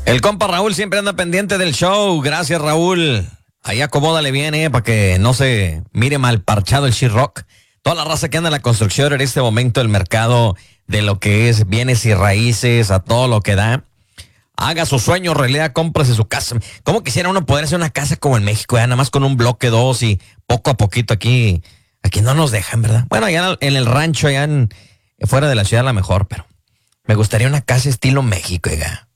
El compa Raúl siempre anda pendiente del show. Gracias, Raúl. Ahí acomódale bien, para que no se mire mal parchado el She-Rock. Toda la raza que anda en la construcción en este momento, el mercado de lo que es bienes y raíces, a todo lo que da. Haga su sueño realidad, cómprese su casa. ¿Cómo quisiera uno poder hacer una casa como en México, nada más con un bloque, dos y poco a poquito aquí no nos dejan, ¿verdad? Bueno, allá en el rancho, fuera de la ciudad a lo mejor, pero me gustaría una casa estilo México, oiga.